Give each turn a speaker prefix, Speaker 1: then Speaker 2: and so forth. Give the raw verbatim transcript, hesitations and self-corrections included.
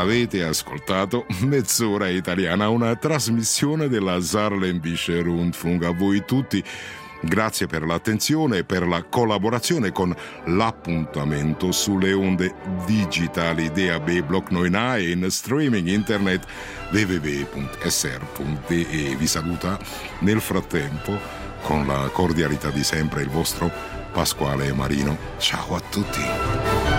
Speaker 1: Avete ascoltato Mezz'ora Italiana, una trasmissione della Saarländische Rundfunk. A voi tutti grazie per l'attenzione e per la collaborazione con l'appuntamento sulle onde digitali D A B, Block nove A e in streaming internet w w w punto s r punto d e. Vi saluta nel frattempo con la cordialità di sempre il vostro Pasquale Marino. Ciao a tutti.